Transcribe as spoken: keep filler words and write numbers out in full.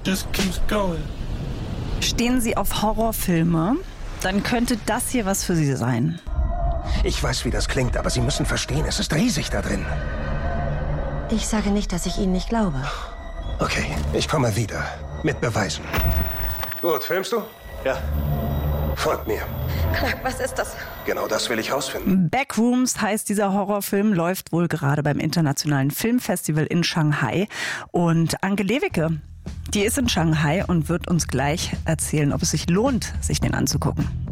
just keeps going. Stehen Sie auf Horrorfilme? Dann könnte das hier was für Sie sein. Ich weiß, wie das klingt, aber Sie müssen verstehen, es ist riesig da drin. Ich sage nicht, dass ich Ihnen nicht glaube. Okay, ich komme wieder. Mit Beweisen. Gut, filmst du? Ja. Folgt mir. Clark, was ist das? Genau das will ich rausfinden. Backrooms heißt dieser Horrorfilm, läuft wohl gerade beim Internationalen Filmfestival in Shanghai. Und Anke Lewicke, die ist in Shanghai und wird uns gleich erzählen, ob es sich lohnt, sich den anzugucken.